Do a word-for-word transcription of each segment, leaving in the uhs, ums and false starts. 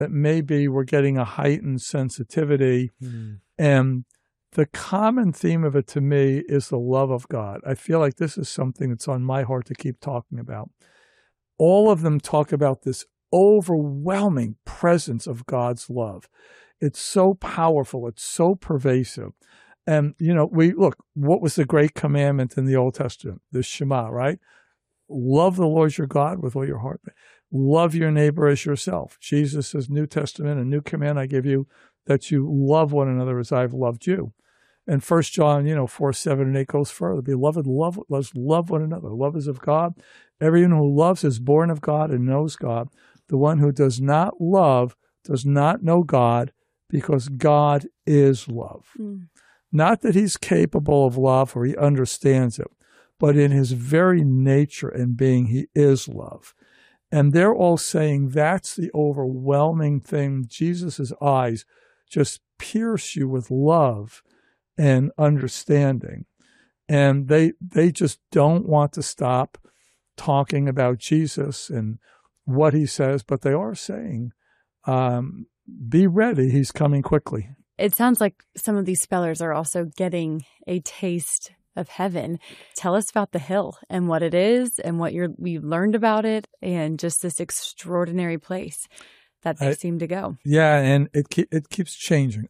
that maybe we're getting a heightened sensitivity. Mm. And the common theme of it to me is the love of God. I feel like this is something that's on my heart to keep talking about. All of them talk about this overwhelming presence of God's love. It's so powerful. It's so pervasive. And, you know, we look, what was the great commandment in the Old Testament? The Shema, right? Love the Lord your God with all your heart. Love your neighbor as yourself. Jesus says, New Testament, a new command I give you, that you love one another as I've loved you. And First John, you know, four, seven, and eight goes further. Beloved, love, let's love one another. Love is of God. Everyone who loves is born of God and knows God. The one who does not love does not know God, because God is love. Mm. Not that he's capable of love or he understands it, but in his very nature and being, he is love. And they're all saying that's the overwhelming thing. Jesus' eyes just pierce you with love and understanding. And they they just don't want to stop talking about Jesus and what he says, but they are saying, um, be ready, he's coming quickly. It sounds like some of these spellers are also getting a taste of heaven. Tell us about the hill and what it is and what you're, we've learned about it, and just this extraordinary place that they I, seem to go. Yeah, and it it keeps changing.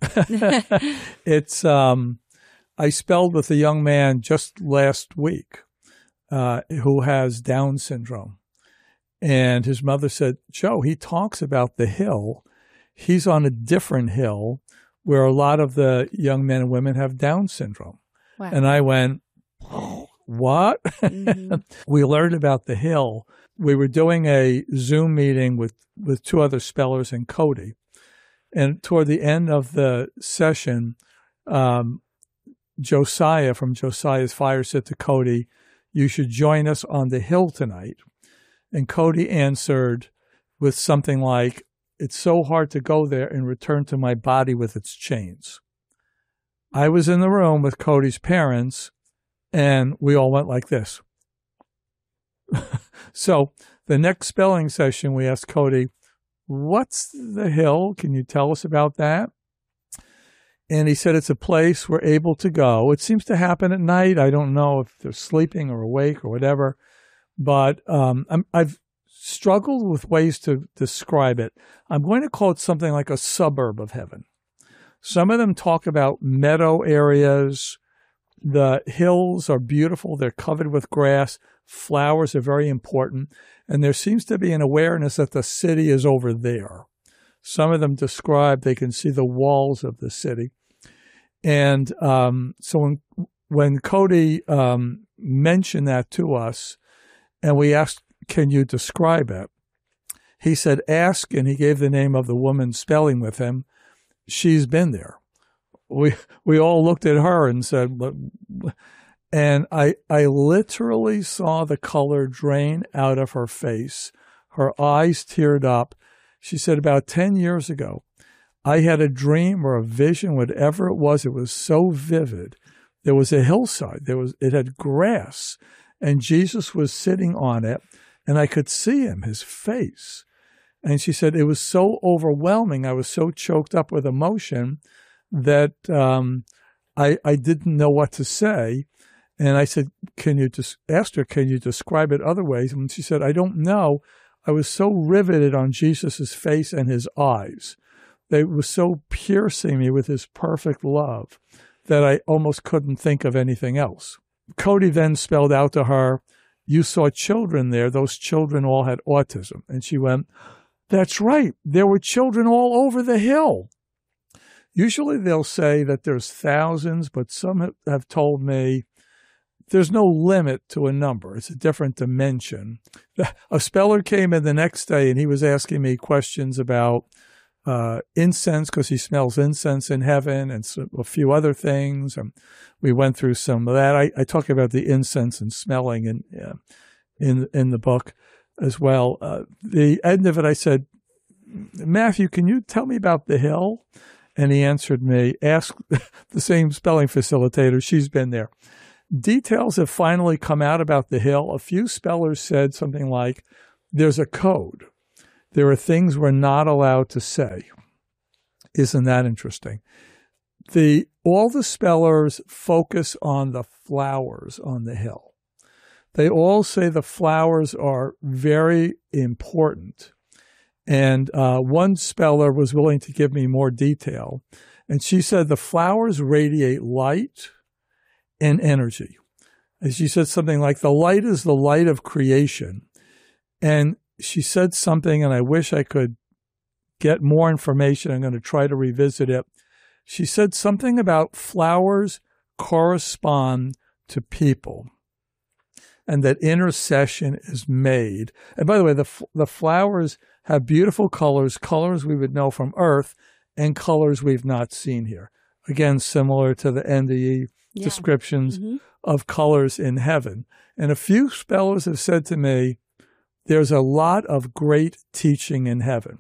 It's um, I spelled with a young man just last week uh, who has Down syndrome, and his mother said, "Joe, he talks about the hill. He's on a different hill where a lot of the young men and women have Down syndrome." Wow. And I went, what? Mm-hmm. We learned about the hill. We were doing a Zoom meeting with, with two other spellers and Cody. And toward the end of the session, um, Josiah from Josiah's Fire said to Cody, "You should join us on the hill tonight." And Cody answered with something like, "It's so hard to go there and return to my body with its chains." I was in the room with Cody's parents, and we all went like this. So the next spelling session, we asked Cody, "What's the hill? Can you tell us about that?" And he said, "It's a place we're able to go. It seems to happen at night. I don't know if they're sleeping or awake or whatever, but um, I'm, I've struggled with ways to describe it. I'm going to call it something like a suburb of heaven." Some of them talk about meadow areas. The hills are beautiful. They're covered with grass. Flowers are very important. And there seems to be an awareness that the city is over there. Some of them describe they can see the walls of the city. And um, so when, when Cody um, mentioned that to us, and we asked, "Can you describe it?" He said, "Ask," and he gave the name of the woman spelling with him. "She's been there." We we all looked at her and said, and I I literally saw the color drain out of her face. Her eyes teared up. She said, "About ten years ago, I had a dream or a vision, whatever it was. It was so vivid. There was a hillside. There was it had grass, and Jesus was sitting on it, and I could see him, his face." And she said, "It was so overwhelming. I was so choked up with emotion that um, I, I didn't know what to say." And I said, "Can you just ask her, can you describe it other ways?" And she said, "I don't know. I was so riveted on Jesus's face and his eyes. They were so piercing me with his perfect love that I almost couldn't think of anything else." Cody then spelled out to her, "You saw children there. Those children all had autism." And she went, "That's right. There were children all over the hill." Usually they'll say that there's thousands, but some have told me there's no limit to a number. It's a different dimension. A speller came in the next day, and he was asking me questions about uh, incense, because he smells incense in heaven, and so, a few other things. And we went through some of that. I, I talk about the incense and smelling in, uh, in, in the book as well. Uh, the end of it, I said, "Matthew, can you tell me about the hill?" And he answered me, "Ask the same spelling facilitator. She's been there." Details have finally come out about the hill. A few spellers said something like, there's a code. There are things we're not allowed to say. Isn't that interesting? The all the spellers focus on the flowers on the hill. They all say the flowers are very important. And uh, one speller was willing to give me more detail. And she said the flowers radiate light and energy. And she said something like, the light is the light of creation. And she said something, and I wish I could get more information. I'm going to try to revisit it. She said something about flowers correspond to people and that intercession is made. And by the way, the the flowers have beautiful colors, colors we would know from Earth, and colors we've not seen here. Again, similar to the N D E yeah. descriptions mm-hmm. of colors in heaven. And a few spellers have said to me, there's a lot of great teaching in heaven.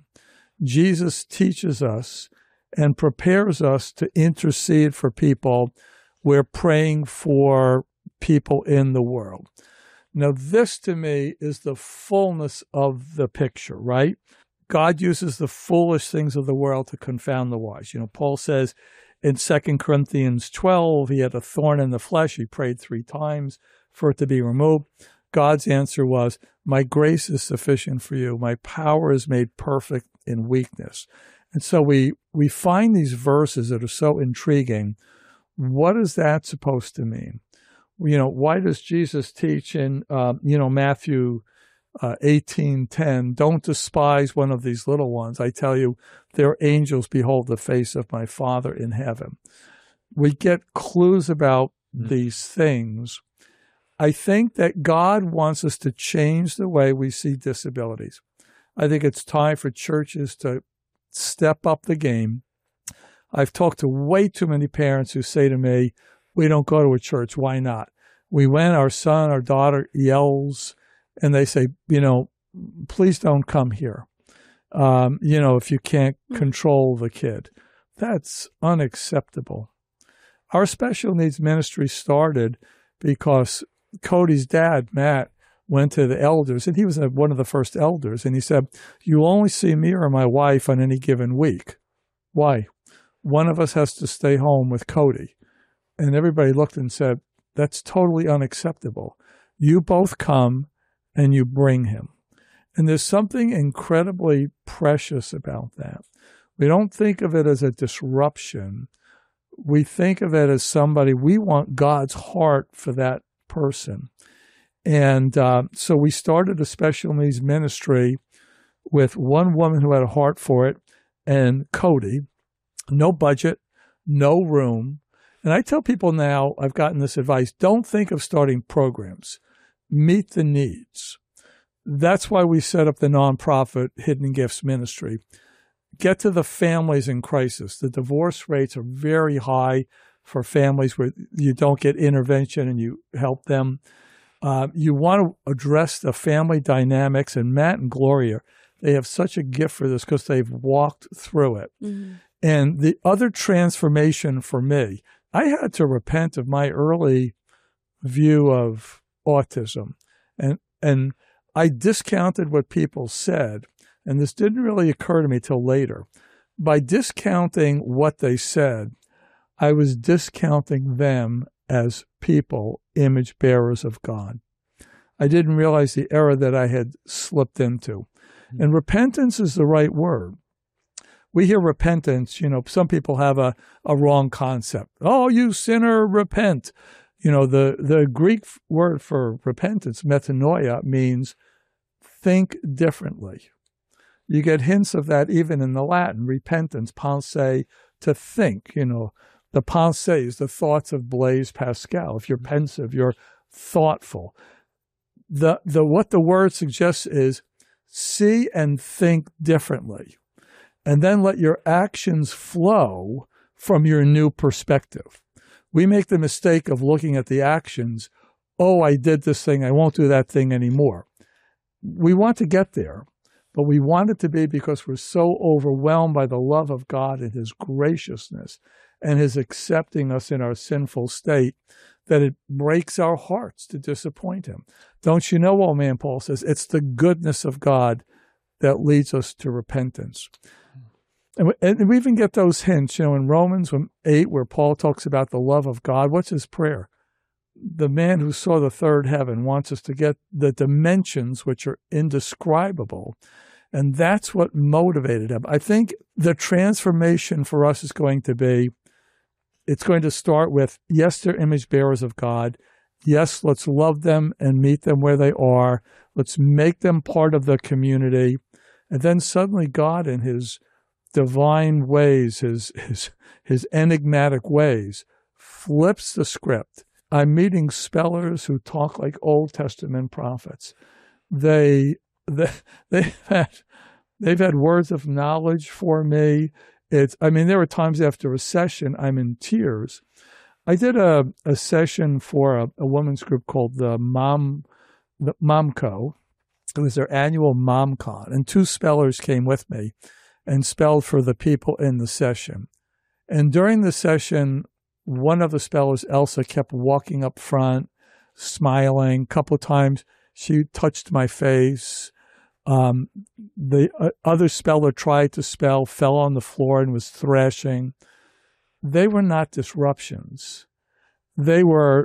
Jesus teaches us and prepares us to intercede for people. We're praying for people in the world. Now, this to me is the fullness of the picture, right? God uses the foolish things of the world to confound the wise. You know, Paul says in Second Corinthians twelve, he had a thorn in the flesh. He prayed three times for it to be removed. God's answer was, my grace is sufficient for you. My power is made perfect in weakness. And so we, we find these verses that are so intriguing. What is that supposed to mean? You know, why does Jesus teach in, uh, you know, Matthew uh, eighteen ten, don't despise one of these little ones. I tell you, their angels behold the face of my Father in heaven. We get clues about mm. these things. I think that God wants us to change the way we see disabilities. I think it's time for churches to step up the game. I've talked to way too many parents who say to me, we don't go to a church. Why not? We went, our son, our daughter yells, and they say, you know, please don't come here, um, you know, if you can't control the kid. That's unacceptable. Our special needs ministry started because Cody's dad, Matt, went to the elders, and he was one of the first elders, and he said, you only see me or my wife on any given week. Why? One of us has to stay home with Cody. And everybody looked and said, that's totally unacceptable. You both come and you bring him. And there's something incredibly precious about that. We don't think of it as a disruption. We think of it as somebody, we want God's heart for that person. And uh, so we started a special needs ministry with one woman who had a heart for it and Cody. No budget, no room. And I tell people now, I've gotten this advice, don't think of starting programs. Meet the needs. That's why we set up the nonprofit Hidden Gifts Ministry. Get to the families in crisis. The divorce rates are very high for families where you don't get intervention and you help them. Uh, you want to address the family dynamics, and Matt and Gloria, they have such a gift for this because they've walked through it. Mm-hmm. And the other transformation for me, I had to repent of my early view of autism. And and I discounted what people said, and this didn't really occur to me till later. By discounting what they said, I was discounting them as people, image bearers of God. I didn't realize the error that I had slipped into. And repentance is the right word. We hear repentance, you know, some people have a, a wrong concept. Oh, you sinner, repent. You know, the, the Greek word for repentance, metanoia, means think differently. You get hints of that even in the Latin, repentance, pensée, to think, you know. The pensées is the thoughts of Blaise Pascal. If you're pensive, you're thoughtful. The the what the word suggests is see and think differently. And then let your actions flow from your new perspective. We make the mistake of looking at the actions. Oh, I did this thing. I won't do that thing anymore. We want to get there, but we want it to be because we're so overwhelmed by the love of God and his graciousness and his accepting us in our sinful state that it breaks our hearts to disappoint him. Don't you know, old man Paul says, it's the goodness of God that leads us to repentance. And we, and we even get those hints, you know, in Romans eight, where Paul talks about the love of God. What's his prayer? The man who saw the third heaven wants us to get the dimensions which are indescribable. And that's what motivated him. I think the transformation for us is going to be, it's going to start with, yes, they're image bearers of God. Yes, let's love them and meet them where they are. Let's make them part of the community. And then suddenly God, in his divine ways, his, his, his enigmatic ways, flips the script. I'm meeting spellers who talk like Old Testament prophets. They, they, they've had, they've had words of knowledge for me. It's, I mean, there were times after a session, I'm in tears. I did a, a session for a, a women's group called the Mom, the MomCo. It was their annual MomCon, and two spellers came with me and spelled for the people in the session. And during the session, one of the spellers, Elsa, kept walking up front, smiling. A couple of times, she touched my face. Um, the uh, other speller tried to spell, fell on the floor and was thrashing. They were not disruptions. They were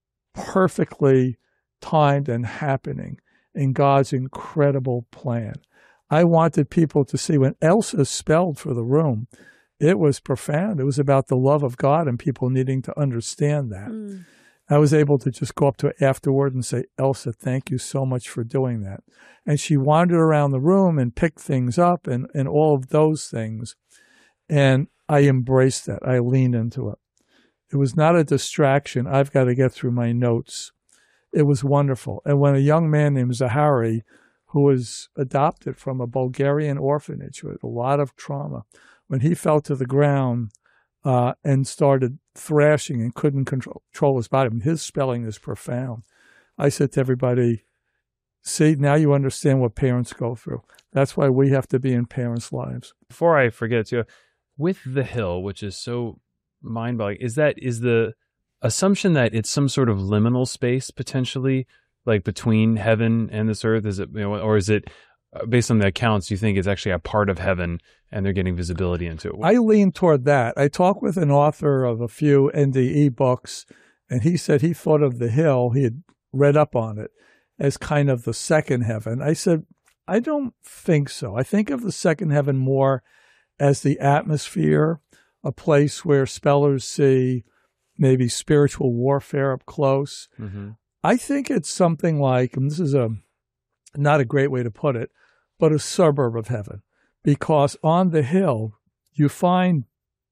perfectly timed and happening in God's incredible plan. I wanted people to see when Elsa spelled for the room, it was profound. It was about the love of God and people needing to understand that. Mm. I was able to just go up to her afterward and say, Elsa, thank you so much for doing that. And she wandered around the room and picked things up and, and all of those things. And I embraced that. I leaned into it. It was not a distraction. I've got to get through my notes. It was wonderful. And when a young man named Zahari, who was adopted from a Bulgarian orphanage with a lot of trauma, when he fell to the ground uh, and started thrashing and couldn't control, control his body, I mean, his spelling is profound. I said to everybody, see, now you understand what parents go through. That's why we have to be in parents' lives. Before I forget to, with the hill, which is so mind-boggling, is that is the assumption that it's some sort of liminal space potentially, like between heaven and this earth? Is it, you know, or is it based on the accounts, you think it's actually a part of heaven and they're getting visibility into it? I lean toward that. I talked with an author of a few N D E books, and he said he thought of the hill, he had read up on it, as kind of the second heaven. I said, I don't think so. I think of the second heaven more as the atmosphere, a place where spellers see maybe spiritual warfare up close. Mm-hmm. I think it's something like, and this is a not a great way to put it, but a suburb of heaven. Because on the hill, you find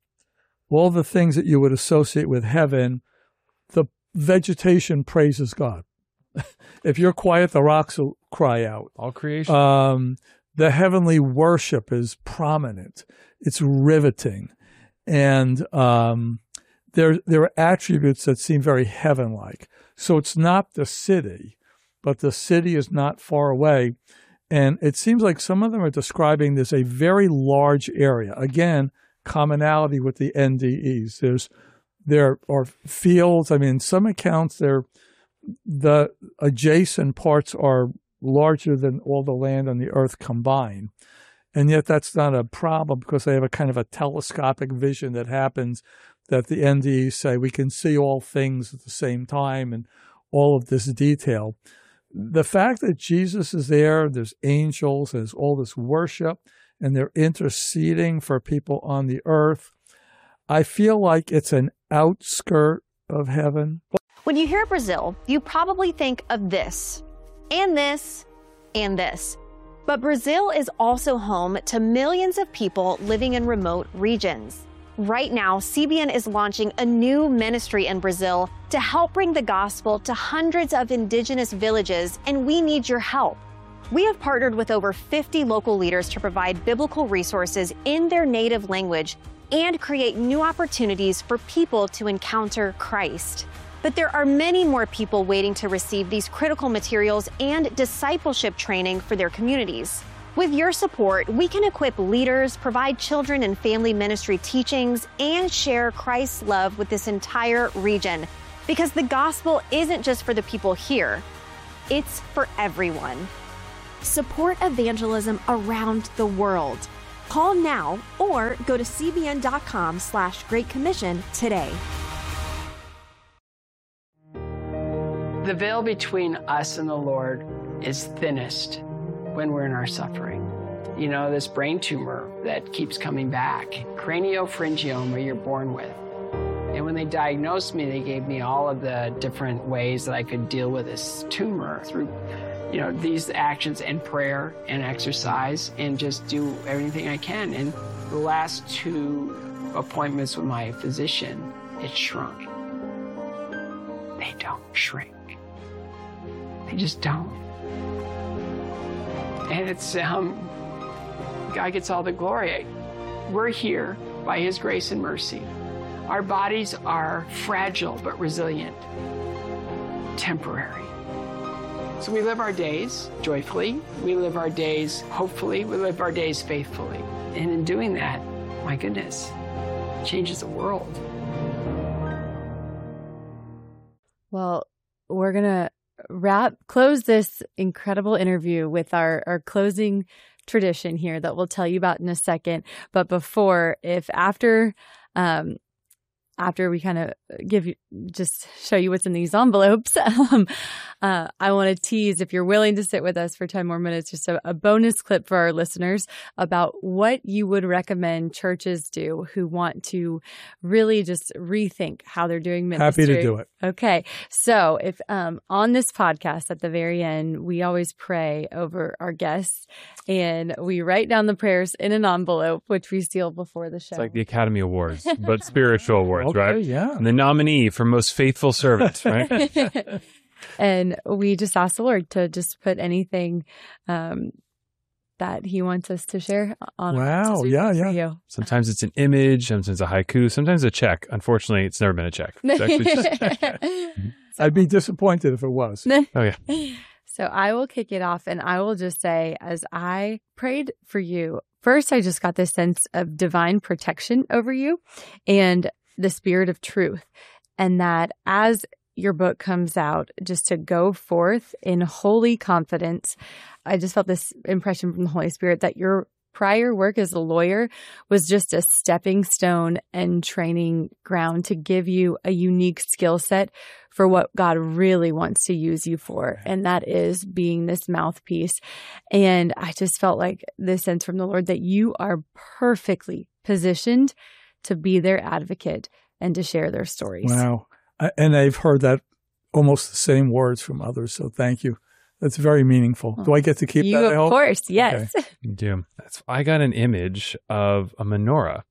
all the things that you would associate with heaven. The vegetation praises God. If you're quiet, the rocks will cry out. All creation. Um, the heavenly worship is prominent. It's riveting. And um, there, there are attributes that seem very heaven-like. So it's not the city, but the city is not far away. And it seems like some of them are describing this a very large area. Again, commonality with the N D Es. There's, there are fields. I mean, in some accounts, they're, the adjacent parts are larger than all the land on the earth combined. And yet that's not a problem because they have a kind of a telescopic vision that happens that the N D Es say we can see all things at the same time and all of this detail. The fact that Jesus is there, there's angels, there's all this worship, and they're interceding for people on the earth, I feel like it's an outskirt of heaven. When you hear Brazil, you probably think of this, and this, and this. But Brazil is also home to millions of people living in remote regions. Right now, C B N is launching a new ministry in Brazil to help bring the gospel to hundreds of indigenous villages, and we need your help. We have partnered with over fifty local leaders to provide biblical resources in their native language and create new opportunities for people to encounter Christ. But there are many more people waiting to receive these critical materials and discipleship training for their communities. With your support, we can equip leaders, provide children and family ministry teachings, and share Christ's love with this entire region. Because the gospel isn't just for the people here, it's for everyone. Support evangelism around the world. Call now or go to cbn.com slash Great Commission today. The veil between us and the Lord is thinnest when we're in our suffering. You know, this brain tumor that keeps coming back, craniopharyngioma you're born with. And when they diagnosed me, they gave me all of the different ways that I could deal with this tumor through, you know, these actions and prayer and exercise and just do everything I can. And the last two appointments with my physician, it shrunk. They don't shrink. They just don't. And it's, um, God gets all the glory. We're here by His grace and mercy. Our bodies are fragile but resilient, temporary. So we live our days joyfully. We live our days hopefully. We live our days faithfully. And in doing that, my goodness, it changes the world. Well, we're going to wrap, close this incredible interview with our, our closing tradition here that we'll tell you about in a second. But before, if after, um, after we kind of give you, just show you what's in these envelopes, um, uh, I want to tease, if you're willing to sit with us for ten more minutes, just a, a bonus clip for our listeners about what you would recommend churches do who want to really just rethink how they're doing ministry. Happy to do it. Okay. So if um, on this podcast at the very end, we always pray over our guests and we write down the prayers in an envelope, which we seal before the show. It's like the Academy Awards, but spiritual awards, Okay, right? yeah. And the nominee for most faithful servant, right? And we just ask the Lord to just put anything um, that He wants us to share on. Wow. Yeah, yeah. You. Sometimes it's an image, sometimes a haiku, sometimes a check. Unfortunately, it's never been a check. It's actually just... I'd be disappointed if it was. Oh, yeah. So I will kick it off and I will just say, as I prayed for you, first, I just got this sense of divine protection over you and the spirit of truth. And that as your book comes out, just to go forth in holy confidence. I just felt this impression from the Holy Spirit that your prior work as a lawyer was just a stepping stone and training ground to give you a unique skill set for what God really wants to use you for. And that is being this mouthpiece. And I just felt like this sense from the Lord that you are perfectly positioned to be their advocate and to share their stories. Wow. I, and I've heard that almost the same words from others. So thank you. That's very meaningful. Do I get to keep you, that? You, of course. Yes. Okay. You do. That's, I got an image of a menorah,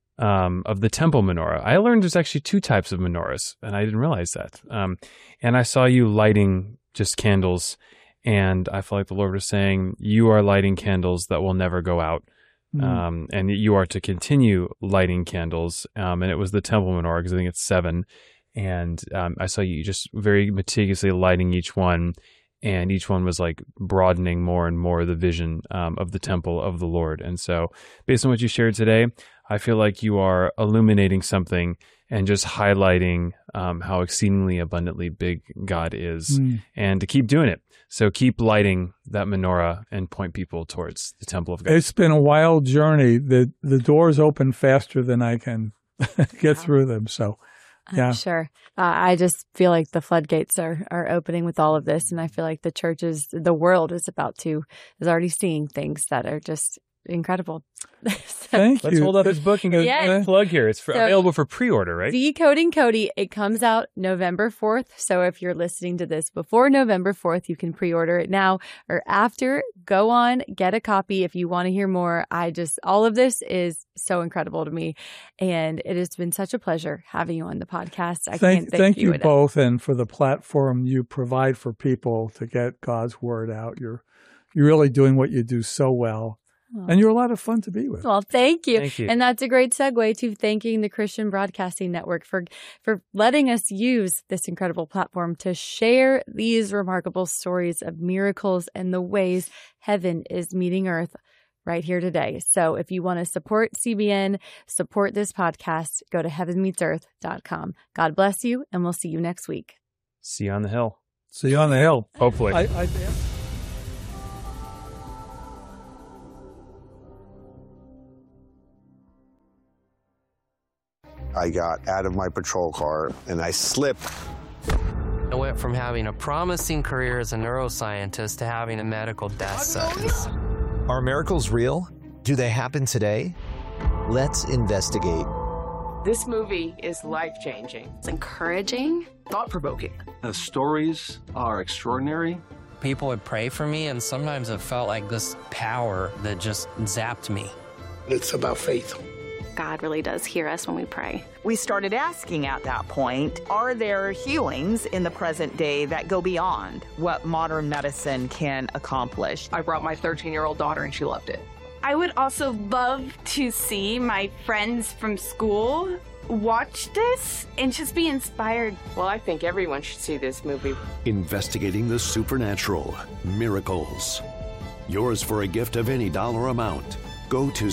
um, of the temple menorah. I learned there's actually two types of menorahs, and I didn't realize that. Um, and I saw you lighting just candles, and I felt like the Lord was saying, you are lighting candles that will never go out. Mm. Um, and you are to continue lighting candles. Um, and it was the temple menorah, because I think it's seven. And um, I saw you just very meticulously lighting each one. And each one was like broadening more and more the vision um, of the temple of the Lord. And so based on what you shared today, I feel like you are illuminating something and just highlighting um, how exceedingly abundantly big God is, mm. and to keep doing it. So keep lighting that menorah and point people towards the temple of God. It's been a wild journey. The, the doors open faster than I can get wow. through them. So. Yeah. I'm sure. Uh, I just feel like the floodgates are, are opening with all of this. And I feel like the churches, the world is about to, is already seeing things that are just incredible. so, Thank Let's you. hold up his book and go yes. plug here. It's for, so, available for pre-order, right? Decoding Cody. It comes out November fourth. So if you're listening to this before November fourth, you can pre-order it now or after. Go on, get a copy if you want to hear more. I just, all of this is so incredible to me. And it has been such a pleasure having you on the podcast. I thank, can't thank, thank you you both, and for the platform you provide for people to get God's word out. You're, you're really doing what you do so well. And you're a lot of fun to be with. Well, thank you. Thank you. And that's a great segue to thanking the Christian Broadcasting Network for, for letting us use this incredible platform to share these remarkable stories of miracles and the ways heaven is meeting earth right here today. So if you want to support C B N, support this podcast, go to heaven meets earth dot com. God bless you, and we'll see you next week. See you on the hill. See you on the hill. Hopefully. I, I, I got out of my patrol car and I slipped. I went from having a promising career as a neuroscientist to having a medical death sentence. Are miracles real? Do they happen today? Let's investigate. This movie is life-changing. It's encouraging, thought-provoking. The stories are extraordinary. People would pray for me, and sometimes it felt like this power that just zapped me. It's about faith. God really does hear us when we pray. We started asking at that point, are there healings in the present day that go beyond what modern medicine can accomplish? I brought my thirteen-year-old daughter, and she loved it. I would also love to see my friends from school watch this and just be inspired. Well, I think everyone should see this movie. Investigating the supernatural, miracles. Yours for a gift of any dollar amount. Go to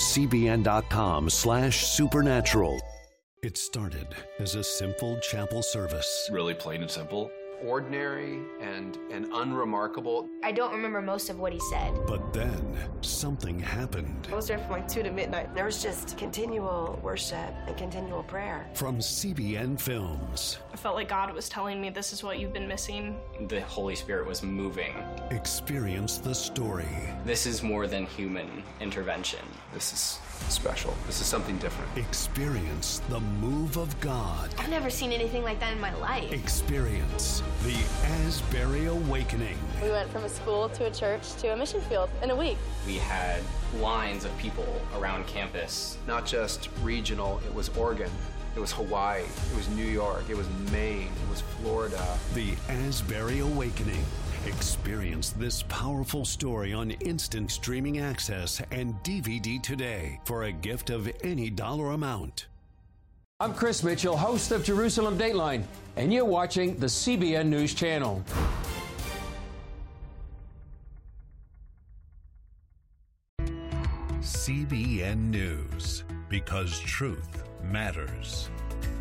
cbn.com slash supernatural. It started as a simple chapel service. Really plain and simple. Ordinary and, and unremarkable. I don't remember most of what he said. But then something happened. I was there from like two to midnight. There was just continual worship and continual prayer. From C B N Films. I felt like God was telling me this is what you've been missing. The Holy Spirit was moving. Experience the story. This is more than human intervention. This is special. This is something different. Experience the move of God. I've never seen anything like that in my life. Experience the Asbury Awakening. We went from a school to a church to a mission field in a week. We had lines of people around campus. Not just regional, it was Oregon. It was Hawaii, it was New York, it was Maine, it was Florida. The Asbury Awakening. Experience this powerful story on instant streaming access and D V D today for a gift of any dollar amount. I'm Chris Mitchell, host of Jerusalem Dateline, and you're watching the C B N News Channel. C B N News, because truth matters.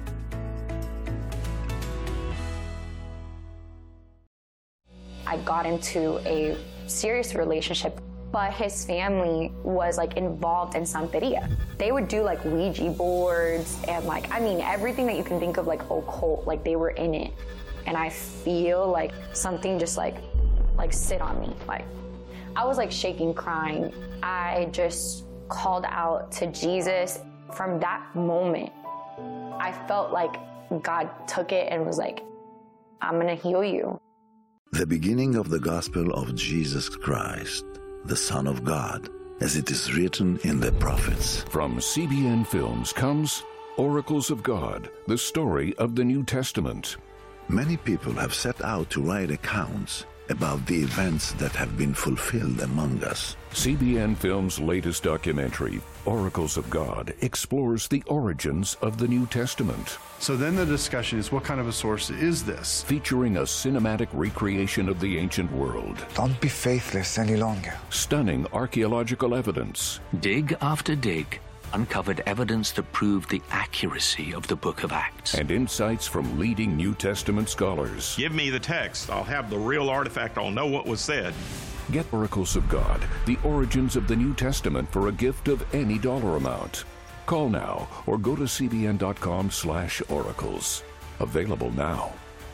I got into a serious relationship, but his family was like involved in Santeria. They would do like Ouija boards and like, I mean, everything that you can think of like occult, like they were in it. And I feel like something just like, like sit on me. Like I was like shaking, crying. I just called out to Jesus. From that moment, I felt like God took it and was like, I'm gonna heal you. The beginning of the gospel of Jesus Christ, the Son of God, as it is written in the prophets. From C B N Films comes Oracles of God, the story of the New Testament. Many people have set out to write accounts about the events that have been fulfilled among us. C B N Films' latest documentary, Oracles of God, explores the origins of the New Testament. So then the discussion is, what kind of a source is this? Featuring a cinematic recreation of the ancient world. Don't be faithless any longer. Stunning archaeological evidence. Dig after dig uncovered evidence that proved the accuracy of the Book of Acts. And insights from leading New Testament scholars. Give me the text. I'll have the real artifact. I'll know what was said. Get Oracles of God, the origins of the New Testament for a gift of any dollar amount. Call now or go to cbn.com slash oracles. Available now.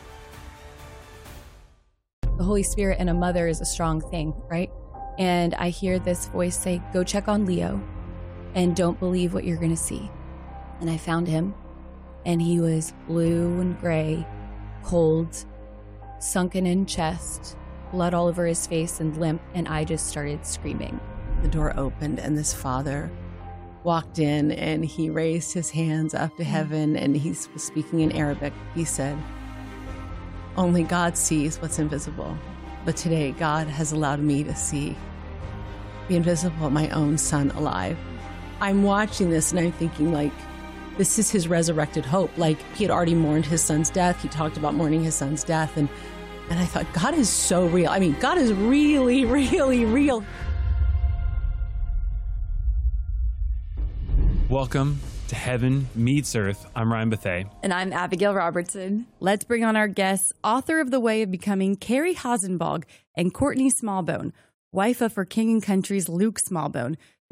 The Holy Spirit and a mother is a strong thing, right? And I hear this voice say, go check on Leo and don't believe what you're going to see. And I found him, and he was blue and gray, cold, sunken in chest, blood all over his face and limp, and I just started screaming. The door opened, and this father walked in, and he raised his hands up to heaven, and he was speaking in Arabic. He said, only God sees what's invisible, but today God has allowed me to see the invisible, my own son alive. I'm watching this and I'm thinking, like, this is his resurrected hope. Like, he had already mourned his son's death. He talked about mourning his son's death. And, and I thought, God is so real. I mean, God is really, really real. Welcome to Heaven Meets Earth. I'm Ryan Bethea. And I'm Abigail Robertson. Let's bring on our guests, author of The Way of Becoming, Carrie Hasenbog, and Courtney Smallbone, wife of For King and Country's Luke Smallbone,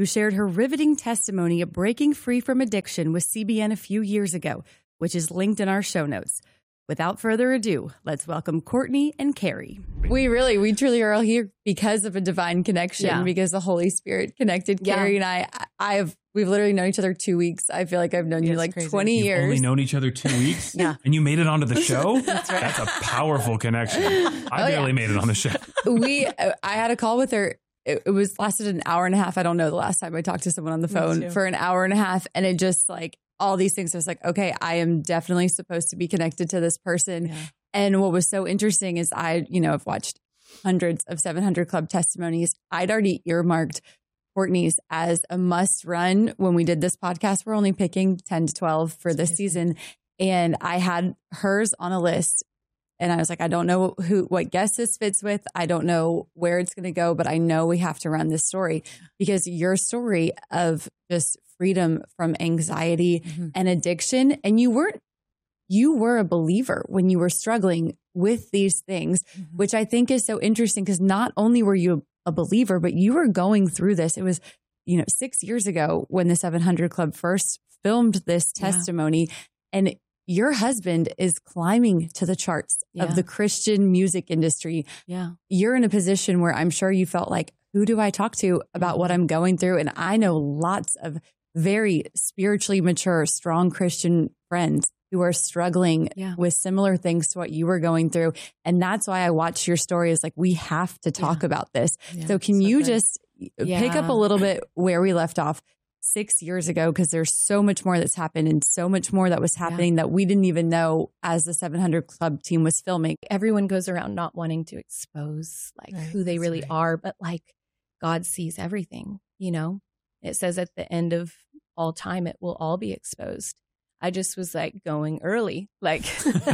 who shared her riveting testimony of breaking free from addiction with C B N a few years ago, which is linked in our show notes. Without further ado, let's welcome Courtney and Carrie. We really, we truly are all here because of a divine connection, Yeah. because the Holy Spirit connected Yeah. Carrie and I. I have, we've literally known each other two weeks. I feel like I've known you like twenty You've years. only known each other two weeks? Yeah. And you made it onto the show? That's right. That's a powerful connection. I Oh, barely yeah. made it on the show. we, I had a call with her. It, it was lasted an hour and a half. I don't know the last time I talked to someone on the Me phone too. for an hour and a half. And it just like all these things. I was like, okay, I am definitely supposed to be connected to this person. Yeah. And what was so interesting is I, you know, I've watched hundreds of seven hundred Club testimonies. I'd already earmarked Courtney's as a must run when we did this podcast. We're only picking ten to twelve for this season. And I had hers on a list. And I was like, I don't know who, what guest this fits with. I don't know where it's going to go, but I know we have to run this story because your story of just freedom from anxiety Mm-hmm. and addiction. And you weren't, you were a believer when you were struggling with these things, Mm-hmm. which I think is so interesting because not only were you a believer, but you were going through this. It was, you know, six years ago when the seven hundred Club first filmed this Yeah. testimony, and your husband is climbing to the charts Yeah. of the Christian music industry. Yeah. You're in a position where I'm sure you felt like, who do I talk to about what I'm going through? And I know lots of very spiritually mature, strong Christian friends who are struggling Yeah. with similar things to what you were going through. And that's why I watched your story is like, we have to talk about this. Yeah, so can so you good. just pick up Yeah. a little bit where we left off six years ago? Because there's so much more that's happened and so much more that was happening that we didn't even know as the seven hundred Club team was filming. Everyone goes around not wanting to expose like Right, who they that's really right. are, but like God sees everything, you know? It says at the end of all time, it will all be exposed. I just was like going early, like,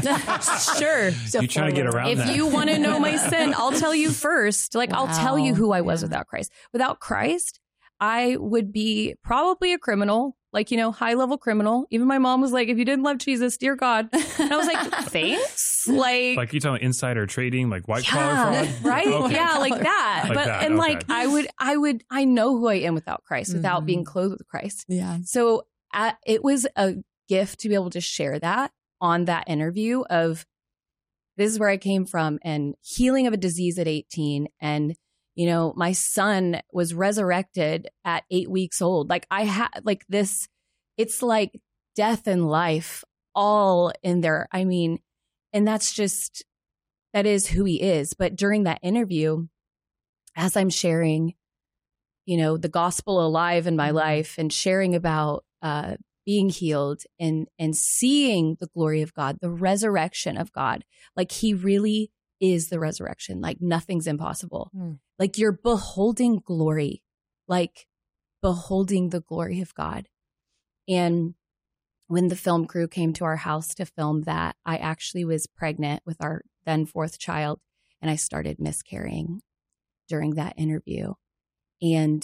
sure. You trying to get around if that. you want to know my sin, I'll tell you first. Like, I'll tell you Wow. who I was without Christ. Without Christ, I would be probably a criminal, like, you know, high level criminal. Even my mom was like, if you didn't love Jesus, dear God. And I was like, thanks. Like, Like you talking about insider trading, like white yeah, collar fraud? right? Okay. Yeah, like that. Like but that, and okay. like I would, I would, I know who I am without Christ, without being clothed with Christ. Yeah. So uh, it was a gift to be able to share that on that interview of this is where I came from and healing of a disease at eighteen. And, you know, my son was resurrected at eight weeks old. Like I had like this, it's like death and life all in there. I mean, and that's just, that is who he is. But during that interview, as I'm sharing, you know, the gospel alive in my life and sharing about uh, being healed and and seeing the glory of God, the resurrection of God, like he really is the resurrection. Like nothing's impossible. Mm. Like you're beholding glory, like beholding the glory of God. And when the film crew came to our house to film that, I actually was pregnant with our then fourth child, and I started miscarrying during that interview. And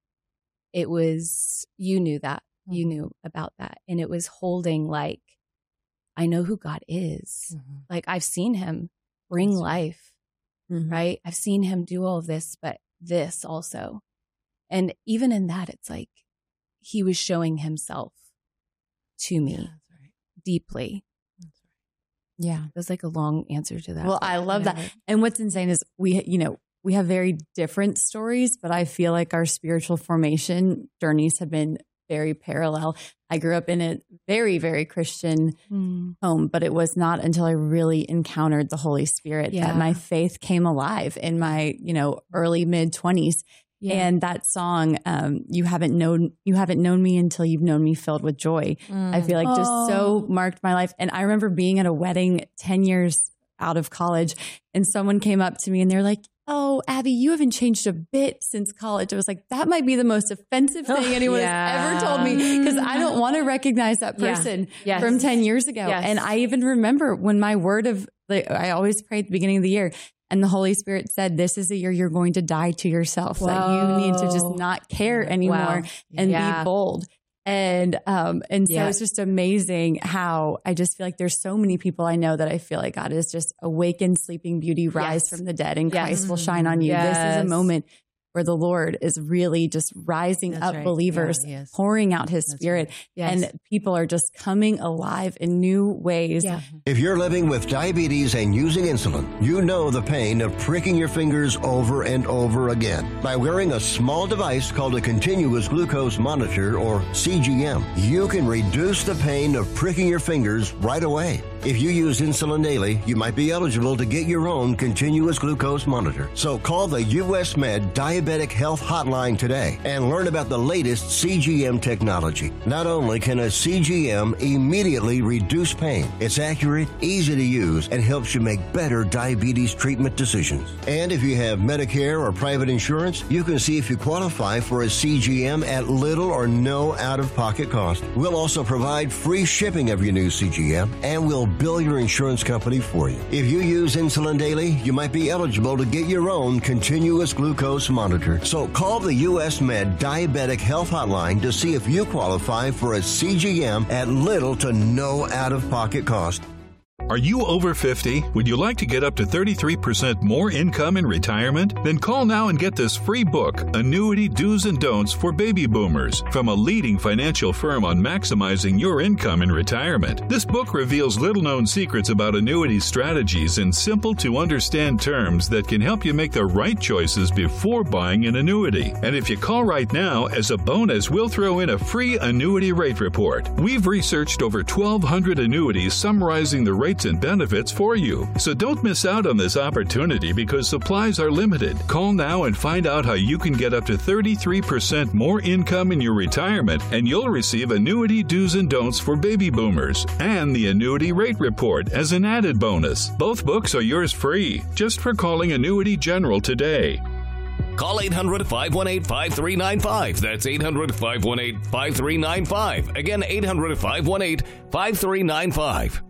it was, you knew that, you knew about that. And it was holding like, I know who God is. Mm-hmm. Like I've seen him bring life, right? I've seen him do all of this, but this also. And even in that, it's like he was showing himself to me deeply. Yeah. It was like a long answer to that. Well, but I love that. whatever. And what's insane is we, you know, we have very different stories, but I feel like our spiritual formation journeys have been very parallel. I grew up in a very, very Christian Mm. home, but it was not until I really encountered the Holy Spirit Yeah. that my faith came alive in my, you know, early mid twenties. Yeah. And that song, um, you haven't known, you haven't known me until you've known me filled with joy. I feel like just so marked my life. And I remember being at a wedding ten years out of college, and someone came up to me and they're like, "Oh, Abby, you haven't changed a bit since college." I was like, that might be the most offensive thing anyone Yeah. has ever told me, because I don't want to recognize that Yeah. person Yes. from ten years ago. Yes. And I even remember when my word of, like, I always pray at the beginning of the year, and the Holy Spirit said, this is the year you're going to die to yourself, that you need to just Whoa. not care anymore Wow. and Yeah. be bold. And um and so Yeah. it's just amazing how I just feel like there's so many people I know that I feel like God is just awaken sleeping beauty, rise Yes. from the dead, and Yes. Christ will shine on you. This is Yes. a moment where the Lord is really just rising That's up right. believers, Yeah, he is. pouring out his That's spirit, right. Yes. and people are just coming alive in new ways. Yeah. If you're living with diabetes and using insulin, you know the pain of pricking your fingers over and over again. By wearing a small device called a continuous glucose monitor, or C G M, you can reduce the pain of pricking your fingers right away. If you use insulin daily, you might be eligible to get your own continuous glucose monitor. So call the U S Med Diabetic Health Hotline today and learn about the latest C G M technology. Not only can a C G M immediately reduce pain, it's accurate, easy to use, and helps you make better diabetes treatment decisions. And if you have Medicare or private insurance, you can see if you qualify for a C G M at little or no out-of-pocket cost. We'll also provide free shipping of your new C G M, and we'll bill your insurance company for you. If you use insulin daily, you might be eligible to get your own continuous glucose monitor. So call the U S Med Diabetic Health Hotline to see if you qualify for a C G M at little to no out-of-pocket cost. Are you over fifty? Would you like to get up to thirty-three percent more income in retirement? Then call now and get this free book, Annuity Do's and Don'ts for Baby Boomers, from a leading financial firm on maximizing your income in retirement. This book reveals little-known secrets about annuity strategies in simple-to-understand terms that can help you make the right choices before buying an annuity. And if you call right now, as a bonus, we'll throw in a free annuity rate report. We've researched over twelve hundred annuities summarizing the rates and benefits for you. So don't miss out on this opportunity because supplies are limited. Call now and find out how you can get up to thirty-three percent more income in your retirement, and you'll receive Annuity Do's and Don'ts for Baby Boomers and the Annuity Rate Report as an added bonus. Both books are yours free just for calling Annuity General today. Call eight hundred, five one eight, five three nine five. That's eight hundred, five one eight, five three nine five. Again, eight hundred, five one eight, five three nine five.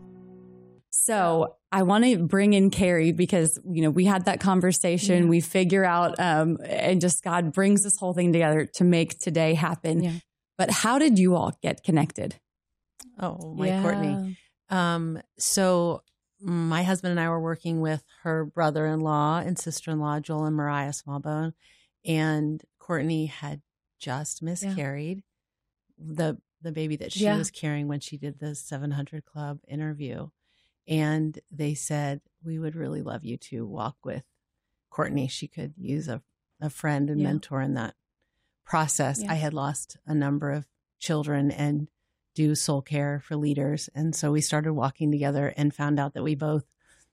So I want to bring in Carrie because, you know, we had that conversation. Yeah. We figure out um, and just God brings this whole thing together to make today happen. Yeah. But how did you all get connected? Oh, my Yeah. Courtney. Um, so my husband and I were working with her brother-in-law and sister-in-law, Joel and Mariah Smallbone, and Courtney had just miscarried the the baby that she Yeah. was carrying when she did the seven hundred Club interview. And they said, we would really love you to walk with Courtney. She could use a, a friend and Yeah. mentor in that process. Yeah. I had lost a number of children and do soul care for leaders. And so we started walking together and found out that we both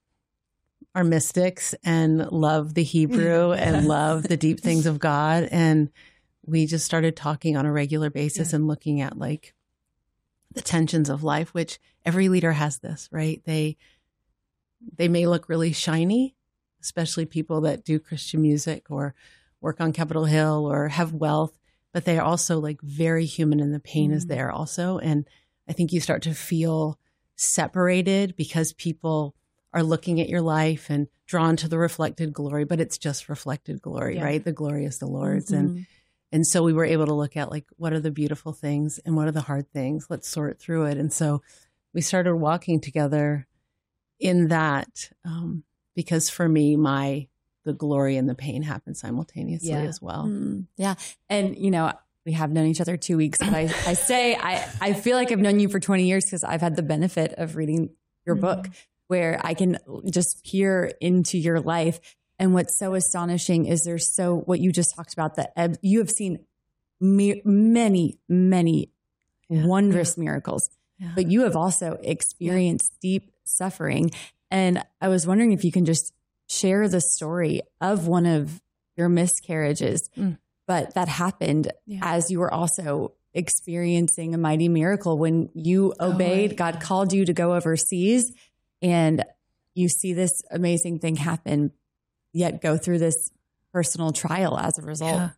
are mystics and love the Hebrew and love the deep things of God. And we just started talking on a regular basis Yeah. and looking at like the tensions of life, which every leader has this, right? They, they may look really shiny, especially people that do Christian music or work on Capitol Hill or have wealth, but they are also like very human and the pain mm. is there also. And I think you start to feel separated because people are looking at your life and drawn to the reflected glory, but it's just reflected glory, Yeah. right? The glory is the Lord's. Mm-hmm. And And so we were able to look at like, what are the beautiful things and what are the hard things? Let's sort through it. And so we started walking together in that um, because for me, my, the glory and the pain happen simultaneously Yeah. as well. Mm, yeah. And, you know, we have known each other two weeks, but I, I say, I, I feel like I've known you for twenty years because I've had the benefit of reading your Mhm. book where I can just peer into your life. And what's so astonishing is there's so, what you just talked about, that ebb, you have seen me, many, many Yeah. wondrous miracles, Yeah. but you have also experienced deep suffering. And I was wondering if you can just share the story of one of your miscarriages, Mm. but that happened Yeah. as you were also experiencing a mighty miracle when you obeyed. Oh, God yeah. called you to go overseas and you see this amazing thing happen, yet go through this personal trial as a result. Yeah,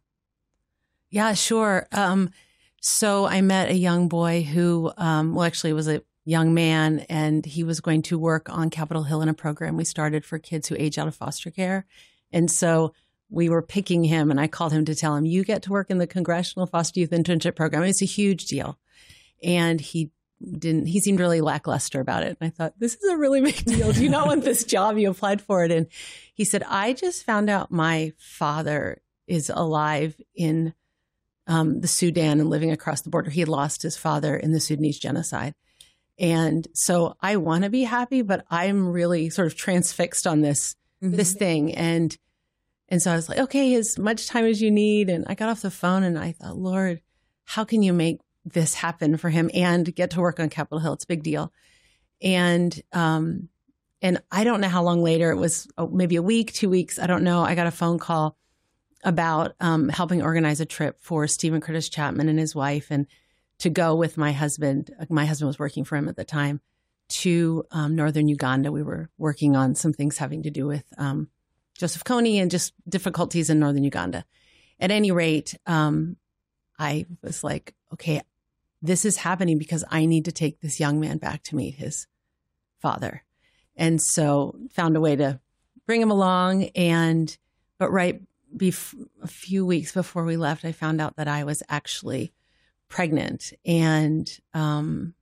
yeah sure. Um, so I met a young boy who, um, well, actually was a young man, and he was going to work on Capitol Hill in a program we started for kids who age out of foster care. And so we were picking him, and I called him to tell him, you get to work in the Congressional Foster Youth Internship Program. It's a huge deal. And he didn't, he seemed really lackluster about it. And I thought, this is a really big deal. Do you not want this job? You applied for it. And he said, I just found out my father is alive in um, the Sudan and living across the border. He had lost his father in the Sudanese genocide. And so I want to be happy, but I'm really sort of transfixed on this, mm-hmm. this thing. And, and so I was like, okay, as much time as you need. And I got off the phone and I thought, Lord, how can you make this happen for him and get to work on Capitol Hill? It's a big deal. And, um, and I don't know how long later, it was maybe a week, two weeks. I don't know. I got a phone call about, um, helping organize a trip for Stephen Curtis Chapman and his wife, and to go with my husband. My husband was working for him at the time, to, um, northern Uganda. We were working on some things having to do with, um, Joseph Kony and just difficulties in northern Uganda. At any rate, um, I was like, okay, this is happening because I need to take this young man back to meet his father. And so found a way to bring him along. And, but right bef- a few weeks before we left, I found out that I was actually pregnant, and, um,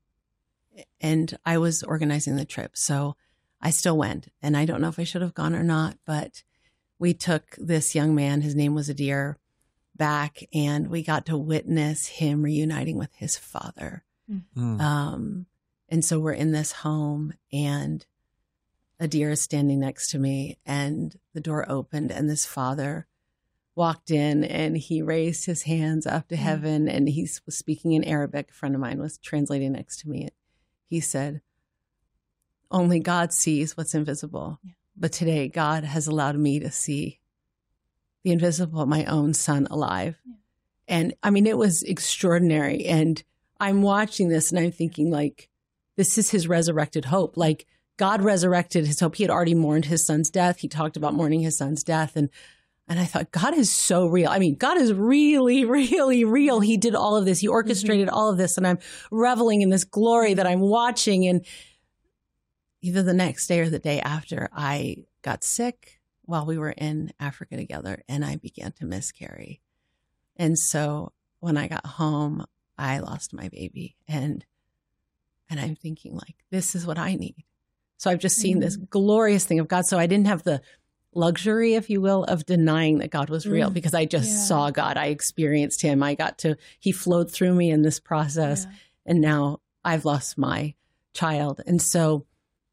and I was organizing the trip. So I still went, and I don't know if I should have gone or not, but we took this young man, his name was Adir, back, and we got to witness him reuniting with his father. Mm. Um, and so we're in this home, and Adir is standing next to me, and the door opened, and this father walked in, and he raised his hands up to mm. heaven, and he was speaking in Arabic. A friend of mine was translating next to me. He said, "Only God sees what's invisible. Yeah. But today God has allowed me to see the invisible, my own son alive." Yeah. And I mean, it was extraordinary. And I'm watching this and I'm thinking, like, this is his resurrected hope. Like, God resurrected his hope. He had already mourned his son's death. He talked about mourning his son's death. And, and I thought, God is so real. I mean, God is really, really real. He did all of this. He orchestrated mm-hmm. all of this. And I'm reveling in this glory that I'm watching. And either the next day or the day after, I got sick while we were in Africa together, and I began to miscarry. And so when I got home, I lost my baby, and and I'm thinking, like, this is what I need. So I've just seen mm-hmm. this glorious thing of God. So I didn't have the luxury, if you will, of denying that God was real, mm-hmm. because I just yeah. saw God. I experienced him. I got to, he flowed through me in this process, yeah. and now I've lost my child. And so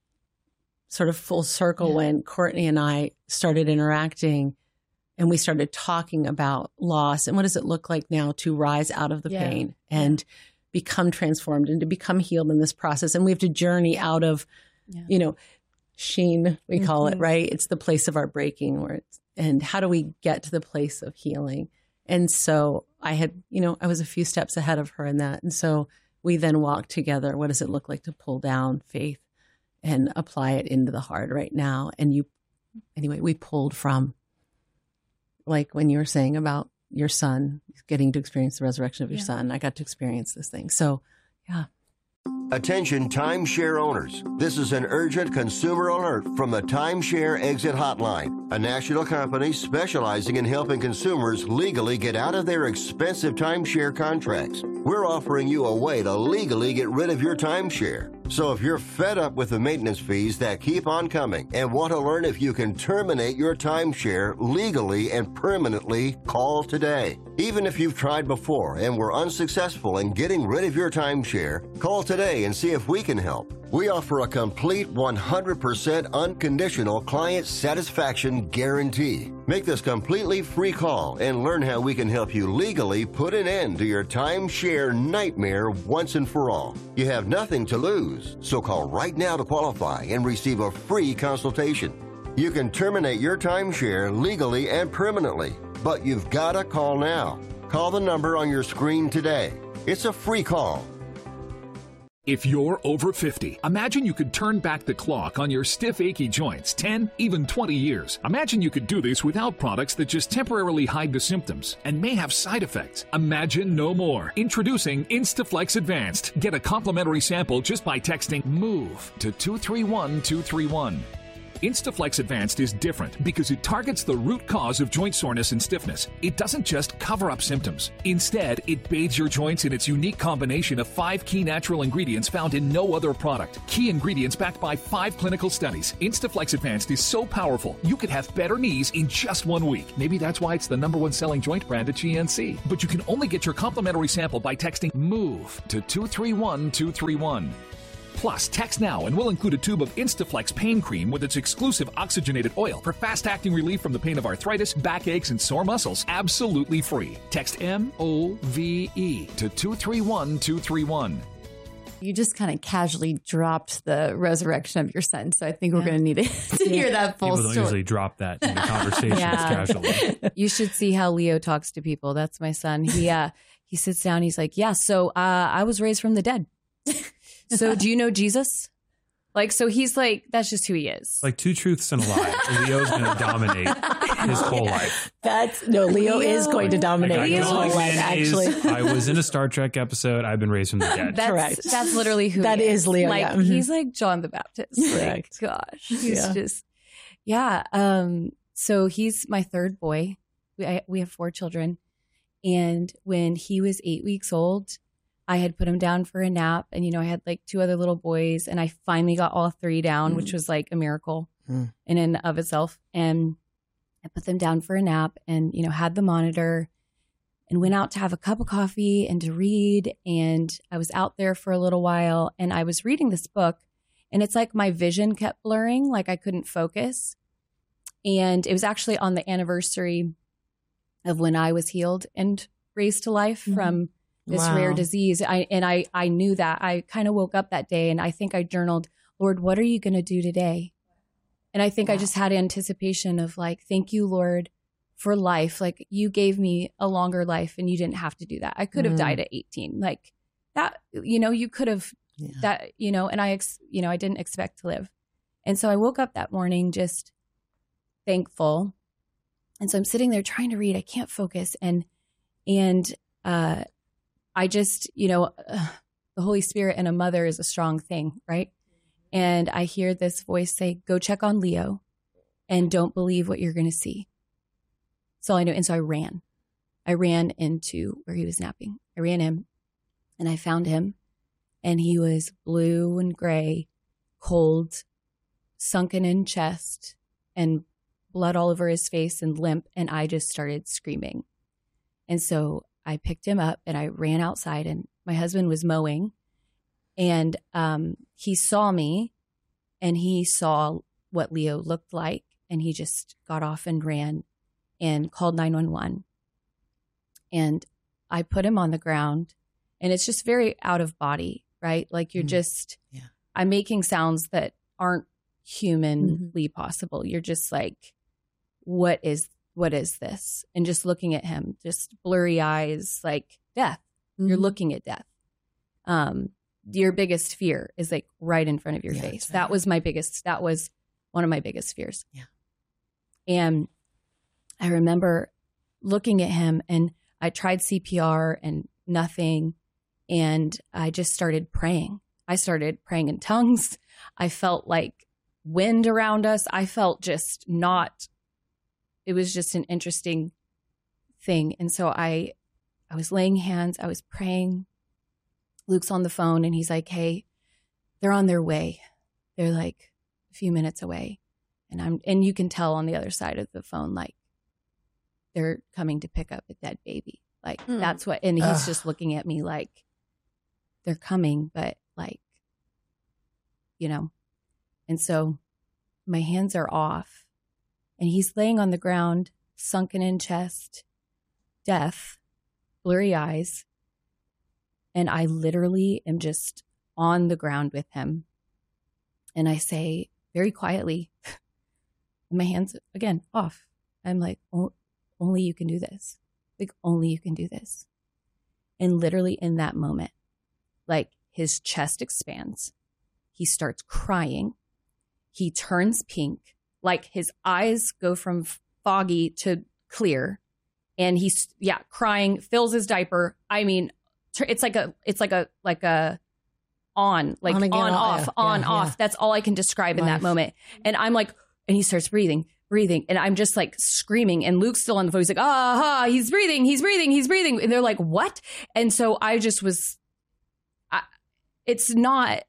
sort of full circle, yeah. when Courtney and I started interacting and we started talking about loss and what does it look like now to rise out of the yeah. pain and yeah. become transformed and to become healed in this process. And we have to journey out of, yeah. you know, sheen, we call mm-hmm. it, right? It's the place of our breaking, where it's, and how do we get to the place of healing? And so I had, you know, I was a few steps ahead of her in that. And so we then walked together. What does it look like to pull down faith and apply it into the heart right now? And you, anyway, we pulled from, like when you were saying about your son getting to experience the resurrection of your yeah. son, I got to experience this thing. So, yeah. Attention timeshare owners. This is an urgent consumer alert from the Timeshare Exit Hotline, a national company specializing in helping consumers legally get out of their expensive timeshare contracts. We're offering you a way to legally get rid of your timeshare. So if you're fed up with the maintenance fees that keep on coming and want to learn if you can terminate your timeshare legally and permanently, call today. Even if you've tried before and were unsuccessful in getting rid of your timeshare, call today and see if we can help. We offer a complete one hundred percent unconditional client satisfaction guarantee. Make this completely free call and learn how we can help you legally put an end to your timeshare nightmare once and for all. You have nothing to lose, so call right now to qualify and receive a free consultation. You can terminate your timeshare legally and permanently, but you've got to call now. Call the number on your screen today. It's a free call. If you're over fifty, imagine you could turn back the clock on your stiff, achy joints ten, even twenty years. Imagine you could do this without products that just temporarily hide the symptoms and may have side effects. Imagine no more. Introducing Instaflex Advanced. Get a complimentary sample just by texting MOVE to two three one two three one. Instaflex Advanced is different because it targets the root cause of joint soreness and stiffness. It doesn't just cover up symptoms. Instead, it bathes your joints in its unique combination of five key natural ingredients found in no other product. Key ingredients backed by five clinical studies. Instaflex Advanced is so powerful, you could have better knees in just one week. Maybe that's why it's the number one selling joint brand at G N C. But you can only get your complimentary sample by texting MOVE to two three one two three one. Plus, text now and we'll include a tube of Instaflex pain cream with its exclusive oxygenated oil for fast-acting relief from the pain of arthritis, backaches, and sore muscles, absolutely free. Text M O V E to two three one two three one. You just kind of casually dropped the resurrection of your son, so I think we're going to need to, to hear that full People don't story. usually drop that in the conversations Yeah. casually. You should see how Leo talks to people. That's my son. He uh, he sits down. He's like, yeah, so uh, I was raised from the dead. So do you know Jesus? Like, so he's like, that's just who he is. Like two truths and a lie. Leo's going to dominate his whole life. That's no, Leo, Leo- is going to dominate Like, his the whole only life, man is, actually. I was in a Star Trek episode. I've been raised from the dead. That's, Correct. That's literally who That he is Leo, Like, yeah. Mhm. he's like John the Baptist. Like, Correct. gosh. He's Yeah. just, yeah. Um, so he's my third boy. We, I, we have four children. And when he was eight weeks old, I had put him down for a nap. And, you know, I had like two other little boys. And I finally got all three down, Mm. which was like a miracle Mm. in and of itself. And I put them down for a nap and, you know, had the monitor and went out to have a cup of coffee and to read. And I was out there for a little while and I was reading this book and it's like my vision kept blurring, like I couldn't focus. And it was actually on the anniversary of when I was healed and raised to life Mhm. from this Wow. rare disease. I, and I, I knew that. I kind of woke up that day and I think I journaled, Lord, what are you going to do today? And I think I just had anticipation of like, thank you, Lord, for life. Like you gave me a longer life and you didn't have to do that. I could have Mm. died at eighteen. Like that, you know, you could have Yeah. that, you know, and I, ex, you know, I didn't expect to live. And so I woke up that morning just thankful. And so I'm sitting there trying to read. I can't focus. And, and, uh, I just, you know, uh, the Holy Spirit and a mother is a strong thing, right? And I hear this voice say, go check on Leo and don't believe what you're going to see. So I know. And so I ran. I ran into where he was napping. I ran in and I found him and he was blue and gray, cold, sunken in chest and blood all over his face and limp. And I just started screaming. And so I picked him up and I ran outside and my husband was mowing and um, he saw me and he saw what Leo looked like and he just got off and ran and called nine one one. And I put him on the ground and it's just very out of body, right? Like you're Mhm. just, Yeah. I'm making sounds that aren't humanly possible. You're just like, what is what is this? And just looking at him, just blurry eyes, like death. You're Mhm. looking at death. Um, your biggest fear is like right in front of your Yeah, face. that's That right. was my biggest, that was one of my biggest fears. Yeah. And I remember looking at him and I tried C P R and nothing. And I just started praying. I started praying in tongues. I felt like wind around us. I felt just not, it was just an interesting thing. And so I, I was laying hands, I was praying. Luke's on the phone and he's like, hey, they're on their way. They're like a few minutes away. And I'm, and you can tell on the other side of the phone, like they're coming to pick up a dead baby. Like Hmm. that's what, and he's Ugh. just looking at me like they're coming, but like, you know, and so my hands are off and he's laying on the ground, sunken in chest, death, blurry eyes. And I literally am just on the ground with him. And I say very quietly, my hands again off. I'm like, oh, only you can do this. Like, only you can do this. And literally in that moment, like his chest expands. He starts crying. He turns pink. Like his eyes go from foggy to clear. And he's, yeah, crying, fills his diaper. I mean, it's like a, it's like a, like a on, like On on, again, off, yeah, on, yeah, off. yeah. That's all I can describe in Life. that moment. And I'm like And he starts breathing, breathing. And I'm just like screaming. And Luke's still on the phone. He's like, ah, ah, he's breathing, he's breathing, he's breathing. And they're like, what? And so I just was, I, it's not,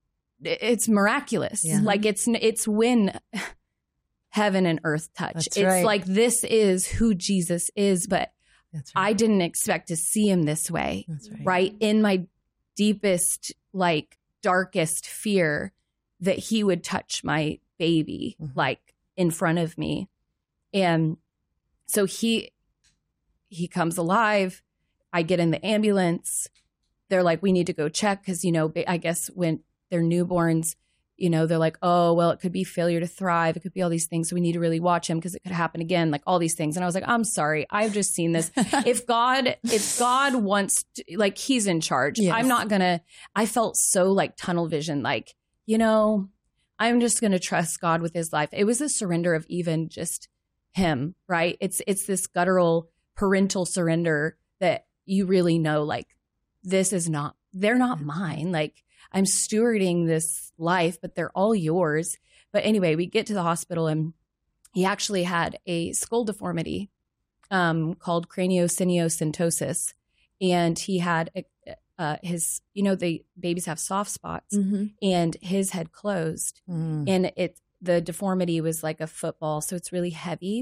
it's miraculous. Yeah. Like it's, it's when heaven and earth touch. That's it's right. like, this is who Jesus is. But That's right. I didn't expect to see him this way. That's right. Right? In my deepest, like darkest fear that he would touch my baby, Mm-hmm. like in front of me. And so he, he comes alive. I get in the ambulance. They're like, we need to go check. Cause you know, I guess when they're newborns, you know, they're like, oh, well, it could be failure to thrive. It could be all these things. So we need to really watch him because it could happen again, like all these things. And I was like, I'm sorry. I've just seen this. if God, if God wants to, like, he's in charge. Yes. I'm not going to, I felt so like tunnel vision, like, you know, I'm just going to trust God with his life. It was a surrender of even just him, right? It's, it's this guttural parental surrender that you really know, like, this is not, they're not mine. Like, I'm stewarding this life, but they're all yours. But anyway, we get to the hospital and he actually had a skull deformity um, called craniosynostosis. And he had a, uh, his, you know, the babies have soft spots Mm-hmm. and his had closed. Mm. And it, the deformity was like a football. So it's really heavy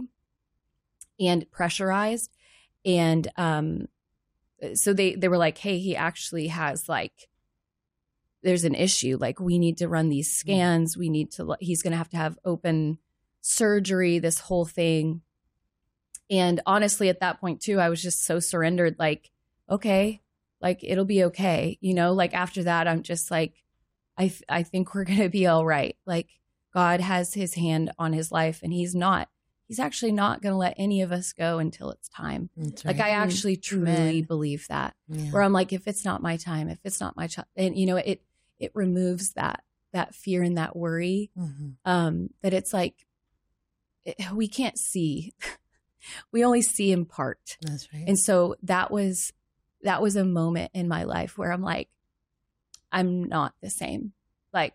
and pressurized. And um, so they, they were like, hey, he actually has like, there's an issue. Like, we need to run these scans. We need to, he's going to have to have open surgery, this whole thing. And honestly, at that point too, I was just so surrendered, like, okay, like it'll be okay. You know, like after that, I'm just like, I, th- I think we're going to be all right. Like, God has his hand on his life and he's not, he's actually not going to let any of us go until it's time. That's Like, right. I actually truly Amen. believe that. Yeah. Where I'm like, if it's not my time, if it's not my child, and you know, it it removes that that fear and that worry. Mm-hmm. Um, that it's like it, we can't see, we only see in part. That's right. And so that was that was a moment in my life where I'm like, I'm not the same. Like,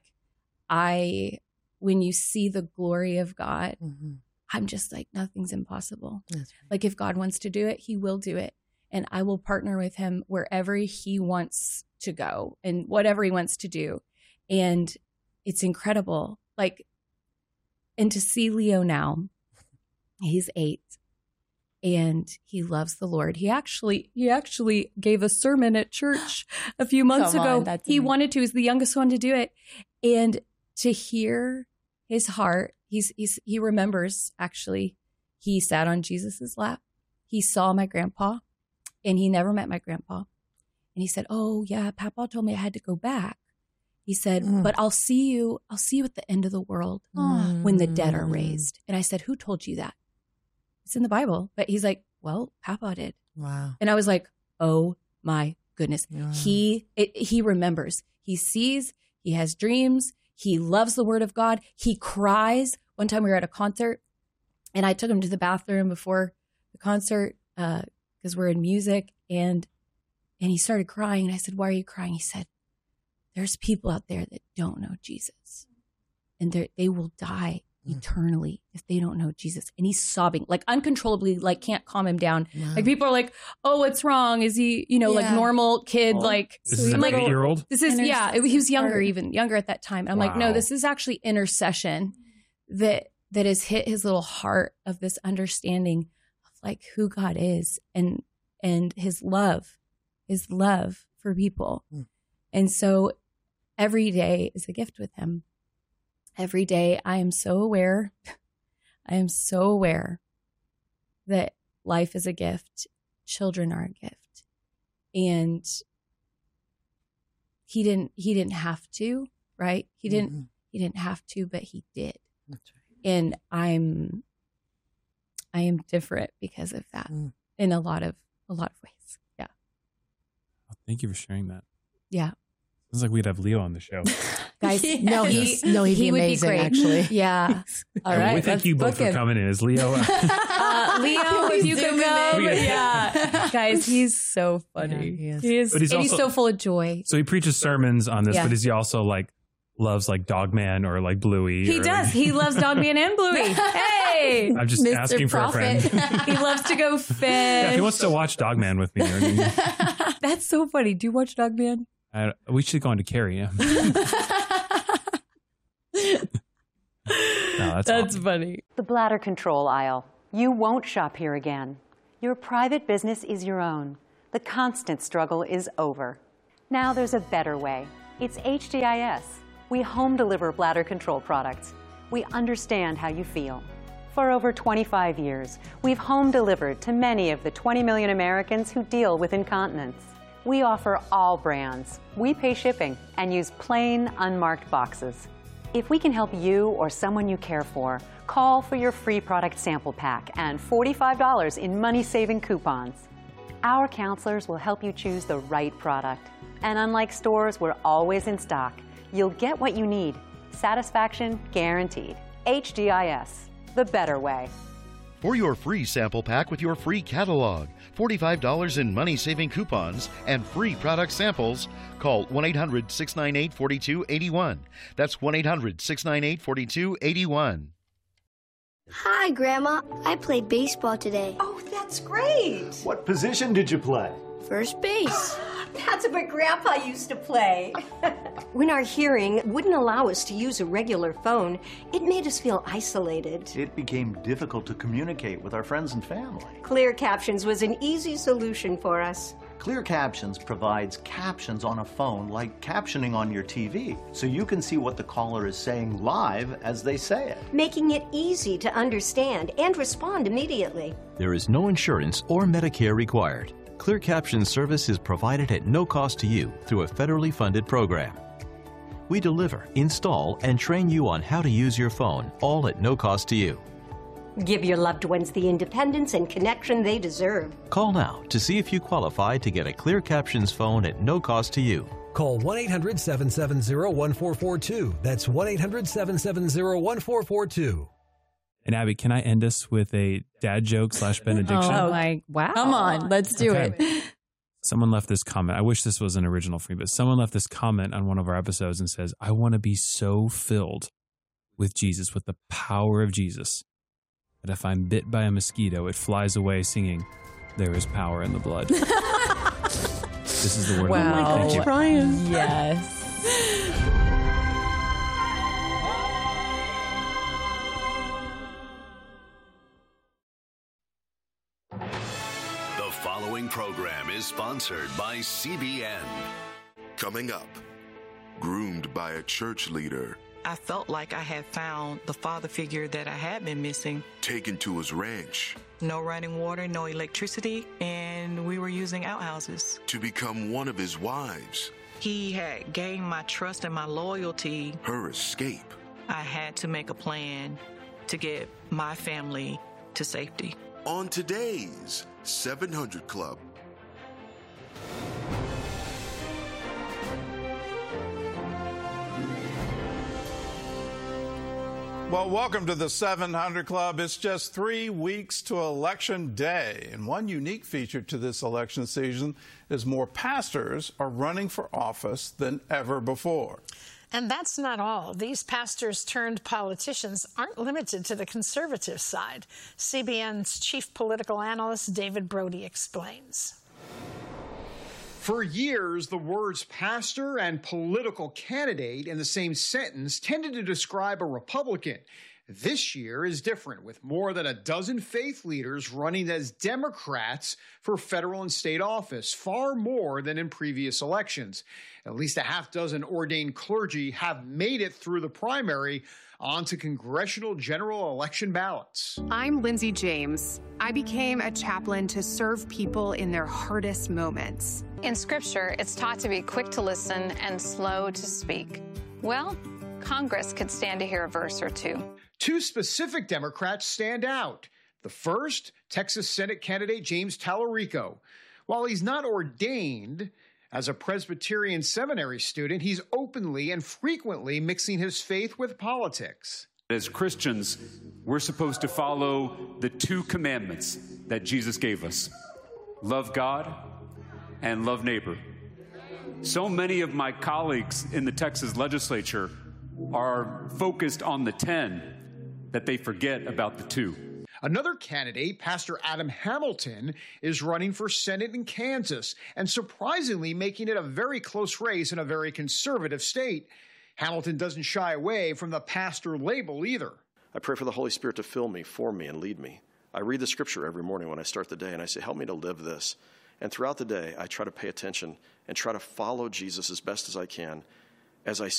I when you see the glory of God, Mm-hmm. I'm just like, nothing's impossible. That's right. Like, if God wants to do it, he will do it. And I will partner with him wherever he wants to go and whatever he wants to do. And it's incredible. Like, and to see Leo now, he's eight and he loves the Lord. He actually, he actually gave a sermon at church a few months Come ago. on, that's he amazing. wanted to, he was the youngest one to do it. And to hear his heart, he's, he's, he remembers actually, he sat on Jesus's lap. He saw my grandpa and he never met my grandpa. And he said, oh yeah, Papa told me I had to go back. He said, Mm. but I'll see you, I'll see you at the end of the world Mm. when the dead are raised. And I said, who told you that? It's in the Bible. But he's like, well, Papa did. Wow. And I was like, oh my goodness. Wow. He, it, he remembers, he sees, he has dreams. He loves the word of God. He cries. One time we were at a concert and I took him to the bathroom before the concert uh, because we're in music. And, and he started crying. And I said, why are you crying? He said, there's people out there that don't know Jesus and they they will die eternally if they don't know Jesus. And he's sobbing, like uncontrollably, like can't calm him down. Wow. Like people are like, oh, what's wrong? Is he, you know, like Yeah. normal kid? Oh. Like, This is I'm an like, eight-year-old? this is, yeah, he was younger, Or- even younger at that time. I'm like, no, Wow. this is actually intercession that, that has hit his little heart of this understanding of like who God is and, and his love, his love for people. Mm. And so every day is a gift with him. Every day I am so aware, I am so aware that life is a gift. Children are a gift. And he didn't, he didn't have to, right? He didn't, Mhm. he didn't have to, but he did. That's right. And I'm, I am different because of that Mm. in a lot of, a lot of ways. Yeah. Thank you for sharing that. Yeah. Sounds like we'd have Leo on the show. Guys, No, he's no, he'd be would amazing, great. actually. Yeah. All And right. we thank let's you both book for him. coming in. Is Leo? Uh, Leo, if you could Zoom him come. in. Yeah. Guys, he's so funny. Yeah, he is. He is, But he's and he's also- so full of joy. So he preaches sermons on this, Yeah. but is he also like loves like Dogman or like Bluey. He or, does. Like, He loves Dogman and Bluey. Hey, I'm just Mister asking Prophet. for a friend. He loves to go fish. Yeah, if he wants to watch Dogman with me. Or, That's so funny. Do you watch Dogman? I, we should go on to Carrie. Yeah. No, that's That's awesome. funny. The bladder control aisle. You won't shop here again. Your private business is your own. The constant struggle is over. Now there's a better way. It's H D I S. We home deliver bladder control products. We understand how you feel. For over twenty-five years, we've home delivered to many of the twenty million Americans who deal with incontinence. We offer all brands. We pay shipping and use plain, unmarked boxes. If we can help you or someone you care for, call for your free product sample pack and forty-five dollars in money-saving coupons. Our counselors will help you choose the right product. And unlike stores, we're always in stock. You'll get what you need. Satisfaction guaranteed. H D I S, the better way. For your free sample pack with your free catalog, forty-five dollars in money-saving coupons, and free product samples, call one eight hundred, six nine eight, four two eight one. That's one eight hundred, six nine eight, four two eight one. Hi, Grandma. I played baseball today. Oh, that's great. What position did you play? First base. That's what Grandpa used to play. When our hearing wouldn't allow us to use a regular phone, it made us feel isolated. It became difficult to communicate with our friends and family. Clear Captions was an easy solution for us. Clear Captions provides captions on a phone like captioning on your T V, so you can see what the caller is saying live as they say it, making it easy to understand and respond immediately. There is no insurance or Medicare required. Clear Captions service is provided at no cost to you through a federally funded program. We deliver, install, and train you on how to use your phone, all at no cost to you. Give your loved ones the independence and connection they deserve. Call now to see if you qualify to get a Clear Captions phone at no cost to you. Call one eight hundred, seven seven zero, one four four two. That's one eight hundred, seven seven zero, one four four two. And Abby, can I end us with a dad joke slash benediction? Oh, my, wow. Come on, let's do Okay. it. Someone left this comment. I wish this was an original for me, but someone left this comment on one of our episodes and says, I want to be so filled with Jesus, with the power of Jesus, that if I'm bit by a mosquito, it flies away singing, there is power in the blood. This is the word Wow. of the Lord. Thank you. Brian. Yes. The following program is sponsored by C B N. Coming up, groomed by a church leader. I felt like I had found the father figure that I had been missing. Taken to his ranch. No running water, no electricity, and we were using outhouses. To become one of his wives. He had gained my trust and my loyalty. Her escape. I had to make a plan to get my family to safety. On today's seven hundred Club. Well, welcome to the seven hundred Club. It's just three weeks to Election Day. And one unique feature to this election season is more pastors are running for office than ever before. And that's not all. These pastors turned politicians aren't limited to the conservative side. C B N's chief political analyst David Brody explains. For years, the words pastor and political candidate in the same sentence tended to describe a Republican. This year is different, with more than a dozen faith leaders running as Democrats for federal and state office, far more than in previous elections. At least a half dozen ordained clergy have made it through the primary onto congressional general election ballots. I'm Lindsay James. I became a chaplain to serve people in their hardest moments. In Scripture, it's taught to be quick to listen and slow to speak. Well, Congress could stand to hear a verse or two. Two specific Democrats stand out. The first, Texas Senate candidate James Tallarico. While he's not ordained, as a Presbyterian seminary student, he's openly and frequently mixing his faith with politics. As Christians, we're supposed to follow the two commandments that Jesus gave us. Love God and love neighbor. So many of my colleagues in the Texas legislature are focused on the ten that they forget about the two. Another candidate, Pastor Adam Hamilton, is running for Senate in Kansas and surprisingly making it a very close race in a very conservative state. Hamilton doesn't shy away from the pastor label either. I pray for the Holy Spirit to fill me, form me, and lead me. I read the scripture every morning when I start the day, and I say, help me to live this. And throughout the day, I try to pay attention and try to follow Jesus as best as I can as I